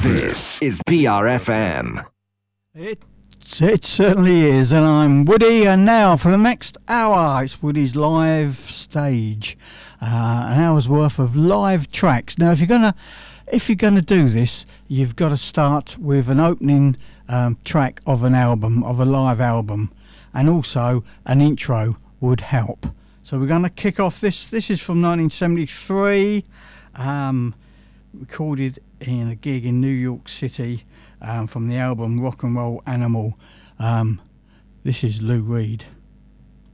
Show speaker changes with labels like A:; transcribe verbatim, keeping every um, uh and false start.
A: This is B R F M.
B: It, it certainly is, and I'm Woody, and now for the next hour, it's Woody's live stage. Uh, an hour's worth of live tracks. Now, if you're gonna, if you're gonna do this, you've got to start with an opening um, track of an album, of a live album, and also an intro would help. So we're gonna kick off this. This is from nineteen seventy-three, um, recorded in a gig in New York City, um, from the album Rock and Roll Animal. Um, this is Lou Reed.